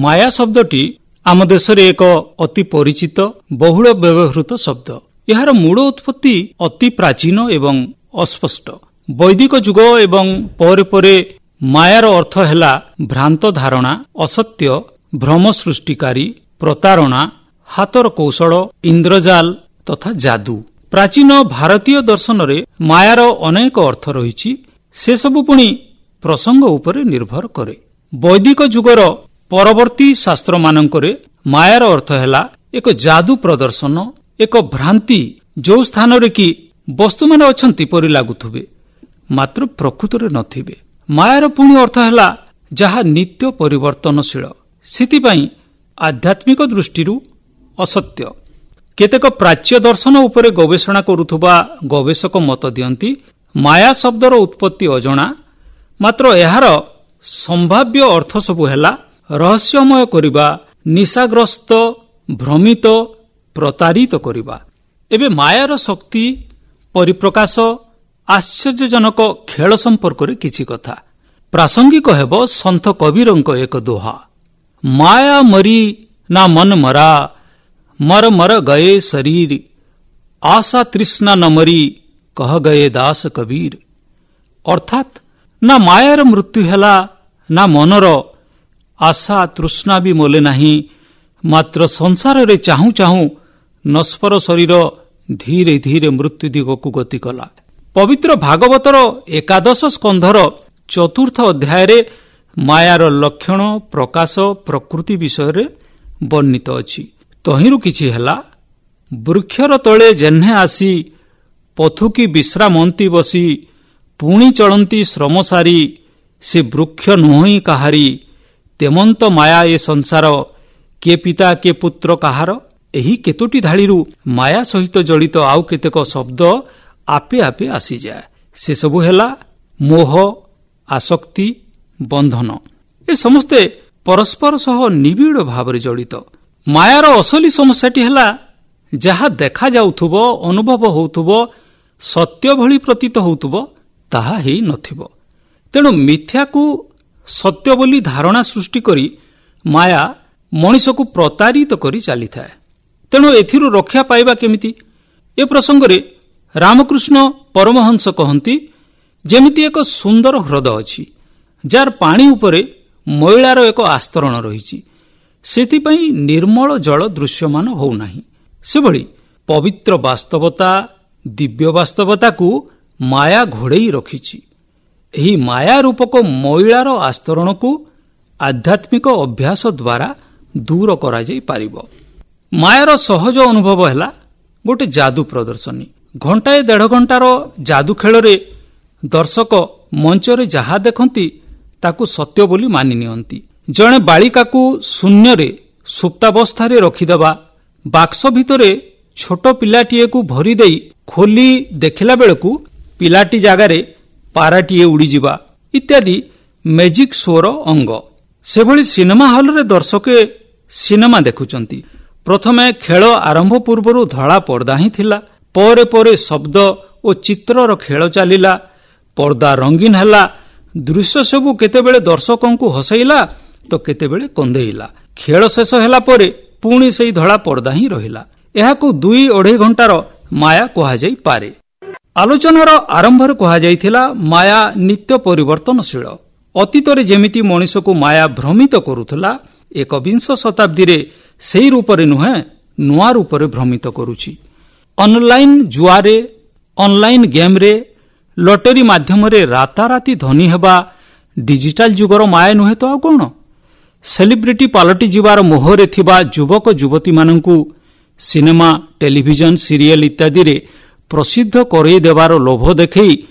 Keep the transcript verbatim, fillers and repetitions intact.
ମାୟା ଶବ୍ଦଟି ଆମ ଦେଶରେ ଏକ ଅତି ପରିଚିତ ବହୁଳ ବ୍ୟବହୃତ ଶବ୍ଦ। ଏହାର ମୂଳ ଉତ୍ପତ୍ତି ଅତି ପ୍ରାଚୀନ ଏବଂ ଅସ୍ପଷ୍ଟ। ବୈଦିକ ଯୁଗ ଏବଂ ପରେ ପରେ ମାୟାର ଅର୍ଥ ହେଲା ଭ୍ରାନ୍ତ ଧାରଣା, ଅସତ୍ୟ, ଭ୍ରମ ସୃଷ୍ଟିକାରୀ, ପ୍ରତାରଣା, ହାତର କୌଶଳ, ଇନ୍ଦ୍ରଜାଲ ତଥା ଯାଦୁ। ପ୍ରାଚୀନ ଭାରତୀୟ ଦର୍ଶନରେ ମାୟାର ଅନେକ ଅର୍ଥ ରହିଛି। ସେସବୁ ପୁଣି ପ୍ରସଙ୍ଗ ଉପରେ ନିର୍ଭର କରେ। ବୈଦିକ ଯୁଗର ପରବର୍ତ୍ତୀ ଶାସ୍ତ୍ରମାନଙ୍କରେ ମାୟାର ଅର୍ଥ ହେଲା ଏକ ଯାଦୁ ପ୍ରଦର୍ଶନ, ଏକ ଭ୍ରାନ୍ତି, ଯେଉଁ ସ୍ଥାନରେ କି ବସ୍ତୁମାନେ ଅଛନ୍ତି ପରି ଲାଗୁଥିବେ ମାତ୍ର ପ୍ରକୃତରେ ନଥିବେ। ମାୟାର ପୁଣି ଅର୍ଥ ହେଲା ଯାହା ନିତ୍ୟ ପରିବର୍ତ୍ତନଶୀଳ, ସେଥିପାଇଁ ଆଧ୍ୟାତ୍ମିକ ଦୃଷ୍ଟିରୁ ଅସତ୍ୟ। କେତେକ ପ୍ରାଚ୍ୟ ଦର୍ଶନ ଉପରେ ଗବେଷଣା କରୁଥିବା ଗବେଷକ ମତ ଦିଅନ୍ତି ମାୟା ଶବ୍ଦର ଉତ୍ପତ୍ତି ଅଜଣା, ମାତ୍ର ଏହାର ସମ୍ଭାବ୍ୟ ଅର୍ଥ ସବୁ ହେଲା ରହସ୍ୟମୟ କରିବା, ନିଶାଗ୍ରସ୍ତ, ଭ୍ରମିତ, ପ୍ରତାରିତ କରିବା। ଏବେ ମାୟାର ଶକ୍ତି, ପରିପ୍ରକାଶ, ଆଶ୍ଚର୍ଯ୍ୟଜନକ ଖେଳ ସମ୍ପର୍କରେ କିଛି କଥା। ପ୍ରାସଙ୍ଗିକ ହେବ ସନ୍ଥ କବୀରଙ୍କ ଏକ ଦୋହା, ମାୟା ମରି ନା ମନ ମରା, ମର ମର ଗଏ ଶରୀର, ଆଶା ତୃଷ୍ଣା ନ ମରି କହ ଗଏ ଦାସ କବୀର। ଅର୍ଥାତ୍ ନା ମାୟାର ମୃତ୍ୟୁ ହେଲା, ନା ମନର ଆଶା ତୃଷ୍ଣା ବି ମୋଲେ ନାହିଁ, ମାତ୍ର ସଂସାରରେ ଚାହୁଁ ଚାହୁଁ ନଶ୍ୱର ଶରୀର ଧୀରେ ଧୀରେ ମୃତ୍ୟୁ ଦିଗକୁ ଗତି କଲା। ପବିତ୍ର ଭାଗବତର ଏକାଦଶ ସ୍କନ୍ଧର ଚତୁର୍ଥ ଅଧ୍ୟାୟରେ ମାୟାର ଲକ୍ଷଣ, ପ୍ରକାଶ, ପ୍ରକୃତି ବିଷୟରେ ବର୍ଣ୍ଣିତ ଅଛି। ତହିଁରୁ କିଛି ହେଲା, ବୃକ୍ଷର ତଳେ ଜେହ୍ନେ ଆସି, ପଥୁକି ବିଶ୍ରାମନ୍ତି ବସି, ପୁଣି ଚଳନ୍ତି ଶ୍ରମ ସାରି, ସେ ବୃକ୍ଷ ନୁହଁ କାହାରି, ତେମନ୍ତ ମାୟା ଏ ସଂସାର, କିଏ ପିତା କିଏ ପୁତ୍ର କାହାର। ଏହି କେତୋଟି ଧାଡ଼ିରୁ ମାୟା ସହିତ ଜଡ଼ିତ ଆଉ କେତେକ ଶବ୍ଦ ଆପେ ଆପେ ଆସିଯାଏ। ସେସବୁ ହେଲା ମୋହ, ଆସକ୍ତି, ବନ୍ଧନ। ଏ ସମସ୍ତେ ପରସ୍ପର ସହ ନିବିଡ଼ ଭାବରେ ଜଡ଼ିତ। ମାୟାର ଅସଲି ସମସ୍ୟାଟି ହେଲା ଯାହା ଦେଖାଯାଉଥିବ, ଅନୁଭବ ହେଉଥିବ, ସତ୍ୟ ଭଳି ପ୍ରତୀତ ହେଉଥିବ, ତାହା ହେଇ ନଥିବ। ତେଣୁ ମିଥ୍ୟାକୁ ସତ୍ୟ ବୋଲି ଧାରଣା ସୃଷ୍ଟି କରି ମାୟା ମଣିଷକୁ ପ୍ରତାରିତ କରି ଚାଲିଥାଏ। ତେଣୁ ଏଥିରୁ ରକ୍ଷା ପାଇବା କେମିତି? ଏ ପ୍ରସଙ୍ଗରେ ରାମକୃଷ୍ଣ ପରମହଂସ କହନ୍ତି, ଯେମିତି ଏକ ସୁନ୍ଦର ହ୍ରଦ ଅଛି, ଯାହାର ପାଣି ଉପରେ ମଇଳାର ଏକ ଆସ୍ତରଣ ରହିଛି, ସେଥିପାଇଁ ନିର୍ମଳ ଜଳ ଦୃଶ୍ୟମାନ ହେଉନାହିଁ। ସେଭଳି ପବିତ୍ର ବାସ୍ତବତା, ଦିବ୍ୟ ବାସ୍ତବତାକୁ ମାୟା ଘୋଡ଼େଇ ରଖିଛି। ଏହି ମାୟା ରୂପକ ମଇଳାର ଆସ୍ତରଣକୁ ଆଧ୍ୟାତ୍ମିକ ଅଭ୍ୟାସ ଦ୍ୱାରା ଦୂର କରାଯାଇପାରିବ। ମାୟାର ସହଜ ଅନୁଭବ ହେଲା ଗୋଟେ ଯାଦୁ ପ୍ରଦର୍ଶନୀ। ଘଣ୍ଟାଏ ଦେଢ଼ ଘଣ୍ଟାର ଯାଦୁ ଖେଳରେ ଦର୍ଶକ ମଞ୍ଚରେ ଯାହା ଦେଖନ୍ତି ତାକୁ ସତ୍ୟ ବୋଲି ମାନି ନିଅନ୍ତି। ଜଣେ ବାଳିକାକୁ ଶୂନ୍ୟରେ ସୁପ୍ତାବସ୍ଥାରେ ରଖିଦେବା, ବାକ୍ସ ଭିତରେ ଛୋଟ ପିଲାଟିଏକୁ ଭରି ଦେଇ ଖୋଲି ଦେଖିଲା ବେଳକୁ ପିଲାଟି ଜାଗାରେ ପାରାଟିଏ ଉଡ଼ିଯିବା ଇତ୍ୟାଦି ମ୍ୟାଜିକ୍ ଶୋର ଅଙ୍ଗ। ସେଭଳି ସିନେମା ହଲରେ ଦର୍ଶକ ସିନେମା ଦେଖୁଛନ୍ତି। ପ୍ରଥମେ ଖେଳ ଆରମ୍ଭ ପୂର୍ବରୁ ଧଳା ପର୍ଦ୍ଦା ହିଁ ଥିଲା, ପରେ ପରେ ଶବ୍ଦ ଓ ଚିତ୍ରର ଖେଳ ଚାଲିଲା, ପର୍ଦ୍ଦା ରଙ୍ଗୀନ ହେଲା, ଦୃଶ୍ୟ ସବୁ କେତେବେଳେ ଦର୍ଶକଙ୍କୁ ହସେଇଲା ତ କେତେବେଳେ କନ୍ଦେଇଲା। ଖେଳ ଶେଷ ହେଲା ପରେ ପୁଣି ସେହି ଧଳା ପର୍ଦ୍ଦା ହିଁ ରହିଲା। ଏହାକୁ ଦୁଇ ଅଢ଼େଇ ଘଣ୍ଟାର ମାୟା କୁହାଯାଇପାରେ। ଆଲୋଚନାର ଆରମ୍ଭରେ କୁହାଯାଇଥିଲା ମାୟା ନିତ୍ୟ ପରିବର୍ତ୍ତନଶୀଳ। ଅତୀତରେ ଯେମିତି ମଣିଷକୁ ମାୟା ଭ୍ରମିତ କରୁଥିଲା, ଏକବିଂଶ ଶତାବ୍ଦୀରେ ସେହି ରୂପରେ ନୁହେଁ, ନୂଆ ରୂପରେ ଭ୍ରମିତ କରୁଛି। ଅନଲାଇନ୍ ଜୁଆରେ, ଅନଲାଇନ୍ ଗେମ୍ରେ, ଲଟେରୀ ମାଧ୍ୟମରେ ରାତାରାତି ଧନୀ ହେବା ଡିଜିଟାଲ ଯୁଗର ମାୟା ନୁହେଁ ତ ଆଉ କ'ଣ? ସେଲିବ୍ରିଟି ପାଲଟି ଯିବାର ମୋହରେ ଥିବା ଯୁବକ ଯୁବତୀମାନଙ୍କୁ ସିନେମା, ଟେଲିଭିଜନ, ସିରିଏଲ ଇତ୍ୟାଦିରେ ପ୍ରସିଦ୍ଧ କରାଇ ଦେବାର ଲୋଭ ଦେଖାଇ